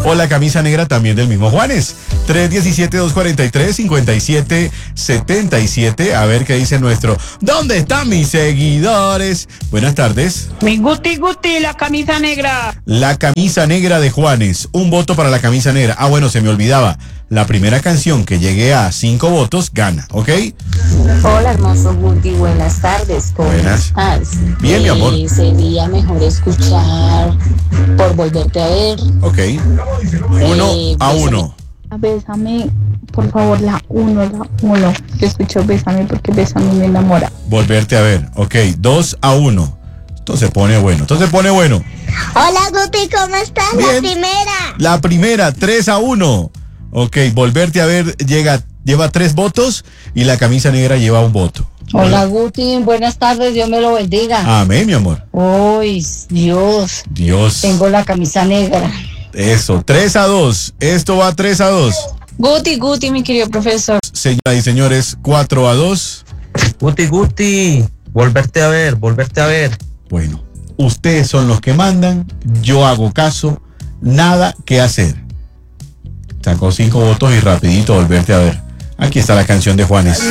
o la camisa negra también del mismo Juanes. 317-243-5777. A ver qué dice nuestro. ¿Dónde están mis seguidores? Buenas tardes. Mi Guti, la camisa negra. La camisa negra de Juanes. Un voto para la camisa negra. Ah, bueno, se me olvidaba. La primera canción que llegue a 5 votos gana, ¿ok? Hola, hermoso Guti, buenas tardes. ¿Cómo estás? Bien, mi amor. Sería mejor escuchar Por Volverte a Ver. Ok. 1-1. Bésame, por favor, la 1. Yo escucho Bésame porque Bésame me enamora. Volverte a ver, ok. 2-1. Esto se pone bueno. Hola Guti, ¿cómo estás? Bien. La primera. 3-1. Ok, Volverte a ver lleva 3 votos y la camisa negra lleva 1 voto. Hola Guti, buenas tardes, Dios me lo bendiga. Amén, mi amor. Uy, Dios. Tengo la camisa negra. Eso, 3-2. Esto va 3-2. Guti, mi querido profesor. Señoras y señores, 4-2. Guti, volverte a ver. Bueno, ustedes son los que mandan, yo hago caso, nada que hacer. Sacó 5 votos y rapidito Volverte a ver. Aquí está la canción de Juanes.